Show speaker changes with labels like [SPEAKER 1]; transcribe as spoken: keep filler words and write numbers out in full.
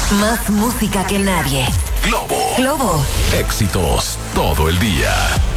[SPEAKER 1] Más música que nadie.
[SPEAKER 2] Globo.
[SPEAKER 1] Globo.
[SPEAKER 2] Éxitos todo el día.